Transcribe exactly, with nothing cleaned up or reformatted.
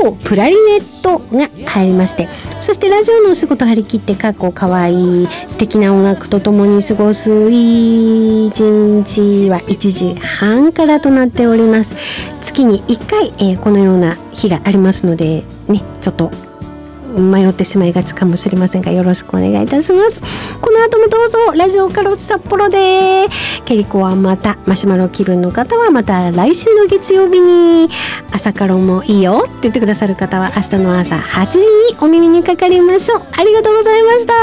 とプラリネットが入りまして、そしてラジオのお仕事張り切ってかっこかわいい素敵な音楽とともに過ごすいちにちはいちじはんからとなっております。月にいっかい、えー、このような日がありますのでね、ちょっと迷ってしまいがちかもしれませんが、よろしくお願いいたします。この後もどうぞラジオカロス札幌で。ケリコはまたマシュマロ気分の方はまた来週の月曜日に、朝カロもいいよって言ってくださる方は明日の朝はちじにお耳にかかりましょう。ありがとうございました。